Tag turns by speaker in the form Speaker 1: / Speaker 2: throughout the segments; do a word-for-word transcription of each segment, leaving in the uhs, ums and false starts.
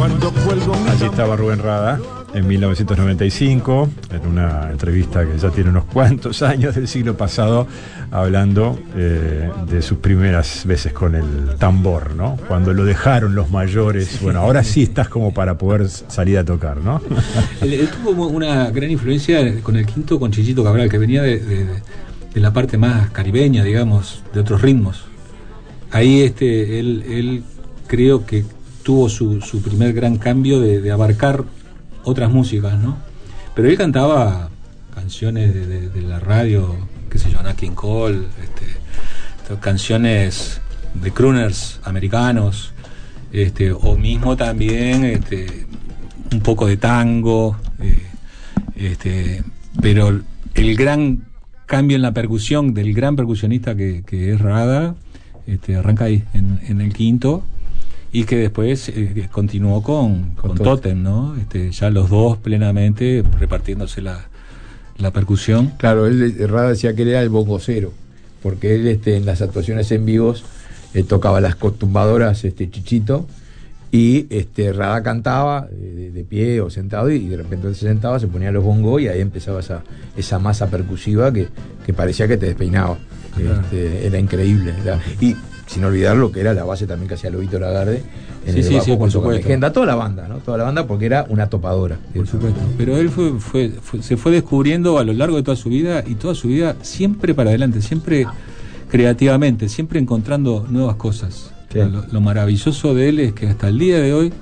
Speaker 1: Allí estaba Rubén Rada en mil novecientos noventa y cinco, en una entrevista que ya tiene unos cuantos años del siglo pasado, hablando eh, de sus primeras veces con el tambor, ¿no? Cuando lo dejaron los mayores, bueno, ahora sí estás como para poder salir a tocar, ¿no?
Speaker 2: Él, él tuvo una gran influencia con el quinto, con Chichito Cabral, que venía de, de, de la parte más caribeña, digamos, de otros ritmos. Ahí este, él, él creo que tuvo su, su primer gran cambio de, de abarcar otras músicas, ¿no? Pero él cantaba canciones de, de, de la radio, qué sé yo, Nat King Cole, este, canciones de crooners americanos, este, o mismo también este, un poco de tango, eh, este, pero el gran cambio en la percusión del gran percusionista que, que es Rada, este, arranca ahí, en, en el quinto. Y que después eh, continuó con, con, con Totem, ¿no? Este, ya los dos plenamente repartiéndose la, la percusión.
Speaker 3: Claro, él, Rada decía que él era el bongocero, porque él este, en las actuaciones en vivos eh, tocaba las tumbadoras este, Chichito, y este, Rada cantaba de, de pie o sentado, y de repente él se sentaba, se ponía los bongos y ahí empezaba esa, esa masa percusiva que, que parecía que te despeinaba. Claro. Este, era increíble. Era, y sin olvidar lo que era la base también que hacía Lobito Lagarde en
Speaker 2: sí,
Speaker 3: el
Speaker 2: sí,
Speaker 3: bajo,
Speaker 2: sí, por supuesto.
Speaker 3: Legenda, toda la banda, ¿no? Toda la banda, porque era una topadora.
Speaker 2: Por supuesto. Pero él fue, fue, fue, se fue descubriendo a lo largo de toda su vida, y toda su vida siempre para adelante, siempre creativamente, siempre encontrando nuevas cosas. Sí. Lo, lo maravilloso de él es que hasta el día de hoy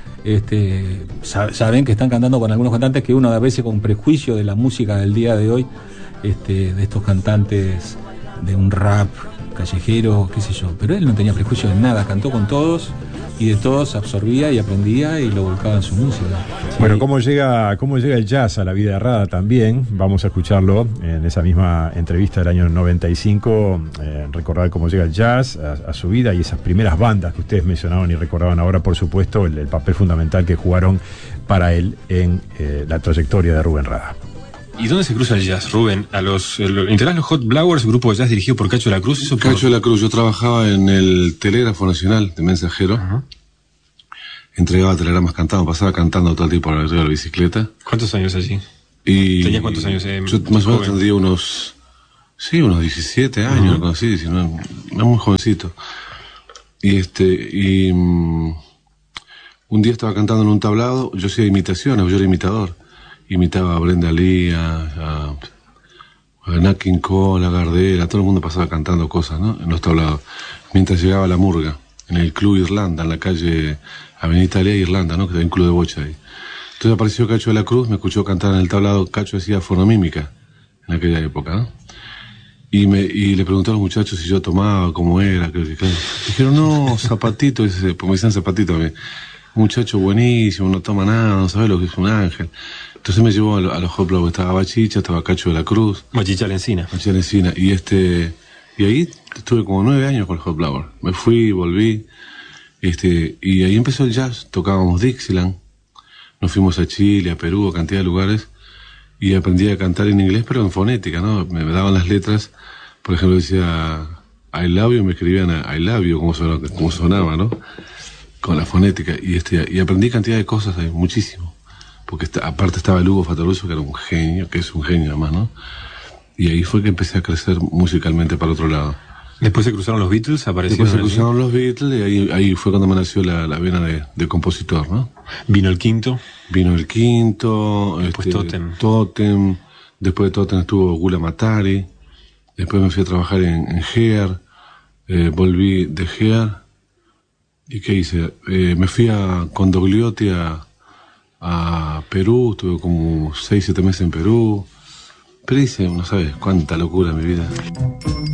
Speaker 2: este, saben que están cantando con algunos cantantes que uno a veces con prejuicio de la música del día de hoy, este, de estos cantantes de un rap callejero, qué sé yo, pero él no tenía prejuicio de nada, cantó con todos y de todos absorbía y aprendía y lo volcaba en su música.
Speaker 1: Bueno, ¿cómo llega, cómo llega el jazz a la vida de Rada también? Vamos a escucharlo en esa misma entrevista del año noventa y cinco, eh, recordar cómo llega el jazz a, a su vida y esas primeras bandas que ustedes mencionaban y recordaban ahora, por supuesto, el, el papel fundamental que jugaron para él en eh, la trayectoria de Rubén Rada.
Speaker 4: ¿Y dónde se cruza el jazz, Rubén? A los, el, ¿integrás los Hot Blowers, grupo de jazz dirigido por Cacho de la Cruz? ¿Eso por...
Speaker 5: Cacho de la Cruz, yo trabajaba en el Telégrafo Nacional de Mensajero. Uh-huh. Entregaba telegramas cantados, pasaba cantando todo el tiempo arriba de la bicicleta.
Speaker 4: ¿Cuántos años allí?
Speaker 5: Y
Speaker 4: ¿Tenías cuántos años? Eh,
Speaker 5: yo más o menos tendría unos, sí, unos diecisiete años, uh-huh. así, diecinueve, era muy jovencito. Y este, y um, un día estaba cantando en un tablado, yo hacía imitaciones, yo era imitador. Imitaba a Brenda Lee, a, a, a Nat King Cole, a Gardel, todo el mundo pasaba cantando cosas, ¿no? En los tablados. Mientras llegaba la murga, en el Club Irlanda, en la calle Avenida Italia e Irlanda, ¿no? Que hay un club de bocha ahí. Entonces apareció Cacho de la Cruz, me escuchó cantar en el tablado. Cacho hacía fonomímica en aquella época, ¿no? Y, me, y le preguntó a los muchachos si yo tomaba, cómo era. Que, que, dijeron, no, Zapatito, ese, pues me decían Zapatito a mí. Un muchacho buenísimo, no toma nada, no sabe lo que es un ángel. Entonces me llevó a, lo, a los Hot Blowers, estaba Bachicha, estaba Cacho de la Cruz.
Speaker 4: Bachicha Lencina.
Speaker 5: Bachicha Lencina. Y este, y ahí estuve como nueve años con los Hot Blowers. Me fui, volví, este, y ahí empezó el jazz, tocábamos Dixieland, nos fuimos a Chile, a Perú, a cantidad de lugares, y aprendí a cantar en inglés, pero en fonética, ¿no? Me, me daban las letras, por ejemplo decía I love you, me escribían I love you, como sonaba, como sonaba, ¿no? Con la fonética, y este, y aprendí cantidad de cosas ahí, muchísimo. Porque está, aparte estaba el Hugo Fataruso, que era un genio, que es un genio además, ¿no? Y ahí fue que empecé a crecer musicalmente para otro lado.
Speaker 4: Después se cruzaron los Beatles, aparecieron.
Speaker 5: Después se cruzaron los Beatles, y ahí, ahí fue cuando me nació la, la vena de, de compositor, ¿no?
Speaker 4: Vino el quinto.
Speaker 5: Vino el quinto.
Speaker 4: Después
Speaker 5: este,
Speaker 4: Totem.
Speaker 5: Totem. Después de Totem estuvo Gula Matari. Después me fui a trabajar en, en Gear. Eh, volví de Gear. ¿Y qué hice? Eh, me fui a, con Dogliotti a... a Perú, estuve como seis, siete meses en Perú, pero hice, no sabes cuánta locura en mi vida.